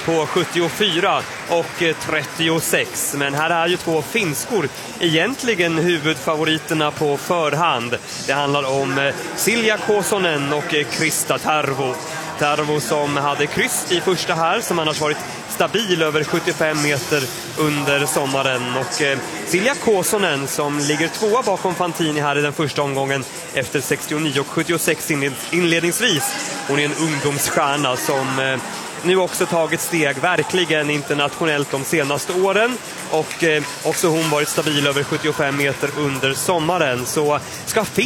på 74 och 36. Men här är ju två finskor egentligen huvudfavoriterna på förhand. Det handlar om Silja Kosonen och Krista Tervo. Tervo som hade kryss i första här, som annars varit stabil över 75 meter under sommaren. Och Silja Kosonen som ligger tvåa bakom Fantini här i den första omgången efter 69 och 76 inledningsvis. Hon är en ungdomsstjärna som nu också tagit steg verkligen internationellt de senaste åren. Och också hon varit stabil över 75 meter under sommaren. Så ska